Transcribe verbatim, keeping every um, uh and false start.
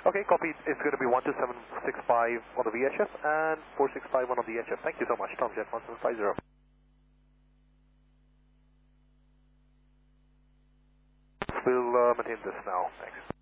Okay, copy. It's going to be one two seven six five on the V H F and four six five one on the H F. Thank you so much, Tom Jet one seven five zero. We'll uh, maintain this now. Thanks.